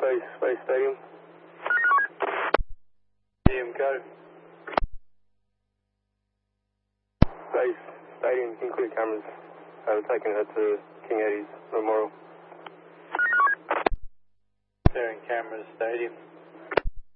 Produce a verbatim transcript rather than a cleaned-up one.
Base, Base Stadium. Stadium code. Base Stadium, can clear cameras. Uh, we're taking her to King Eddie's Memorial. Clearing cameras, Stadium.